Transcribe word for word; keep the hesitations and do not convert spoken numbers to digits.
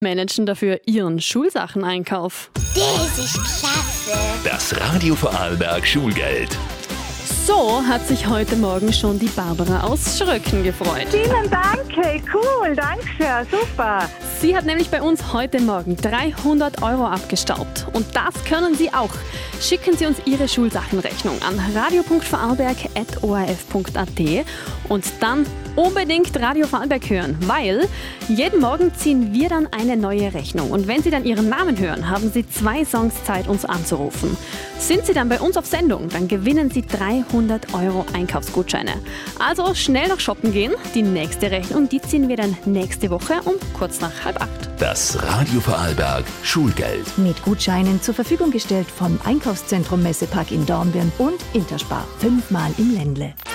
managen dafür ihren Schulsacheneinkauf. Das ist klasse. Das Radio Vorarlberg Schulgeld. So hat sich heute Morgen schon die Barbara aus Schröcken gefreut. Vielen Dank, hey, cool, danke schön, super. Sie hat nämlich bei uns heute Morgen dreihundert Euro abgestaubt. Und das können Sie auch. Schicken Sie uns Ihre Schulsachenrechnung an radio punkt vorarlberg at o r f punkt a t und dann unbedingt Radio Vorarlberg hören, weil jeden Morgen ziehen wir dann eine neue Rechnung. Und wenn Sie dann Ihren Namen hören, haben Sie zwei Songs Zeit, uns anzurufen. Sind Sie dann bei uns auf Sendung, dann gewinnen Sie dreihundert Euro Einkaufsgutscheine. Also schnell noch shoppen gehen. Die nächste Rechnung, die ziehen wir dann nächste Woche um kurz nach halb acht. Das Radio Vorarlberg Schulgeld. Mit Gutscheinen zur Verfügung gestellt vom Einkaufszentrum Messepark in Dornbirn und Interspar. Fünfmal im Ländle.